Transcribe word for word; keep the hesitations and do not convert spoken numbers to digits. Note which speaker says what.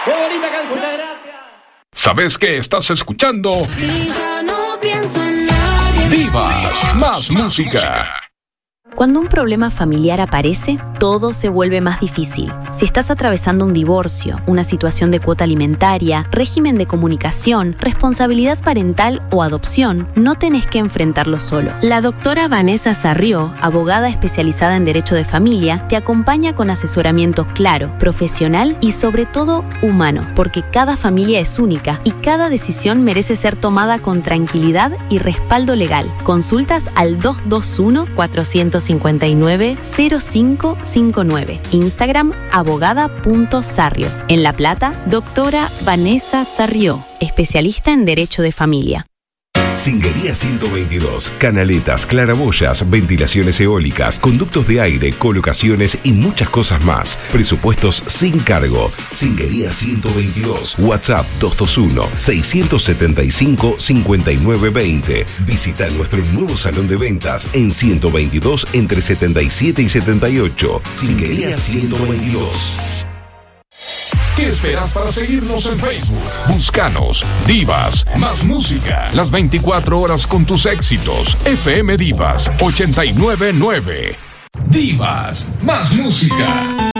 Speaker 1: ¡Qué bonita canción! Muchas gracias.
Speaker 2: ¿Sabes qué estás escuchando?
Speaker 3: Y ya no pienso en nadie.
Speaker 2: Divas, más música.
Speaker 4: Cuando un problema familiar aparece, todo se vuelve más difícil. Si estás atravesando un divorcio, una situación de cuota alimentaria, régimen de comunicación, responsabilidad parental o adopción, no tenés que enfrentarlo solo. La doctora Vanessa Sarrió, abogada especializada en Derecho de Familia, te acompaña con asesoramiento claro, profesional y sobre todo humano, porque cada familia es única y cada decisión merece ser tomada con tranquilidad y respaldo legal. Consultas al dos dos uno, cuatro cinco nueve, cero cinco cinco nueve. Instagram abogada punto sarrio. En La Plata, doctora Vanessa Sarrió, especialista en Derecho de Familia.
Speaker 5: Singuería ciento veintidós. Canaletas, claraboyas, ventilaciones eólicas, conductos de aire, colocaciones y muchas cosas más. Presupuestos sin cargo. Singuería ciento veintidós. WhatsApp dos dos uno, seis siete cinco, cinco nueve dos cero. Visita nuestro nuevo salón de ventas en ciento veintidós entre setenta y siete y setenta y ocho. Singuería ciento veintidós.
Speaker 2: ¿Qué esperas para seguirnos en Facebook? Búscanos, Divas, más música. Las veinticuatro horas con tus éxitos. F M Divas ochenta y nueve punto nueve. Divas, más música.